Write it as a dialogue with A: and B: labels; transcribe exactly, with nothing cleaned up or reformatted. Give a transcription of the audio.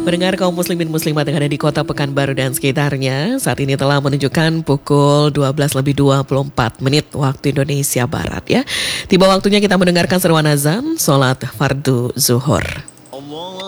A: Pendengar kaum muslimin muslimat yang ada di kota Pekanbaru dan sekitarnya, saat ini telah menunjukkan pukul dua belas lebih dua puluh empat menit waktu Indonesia Barat ya. Tiba waktunya kita mendengarkan seruan azan salat fardu zuhur.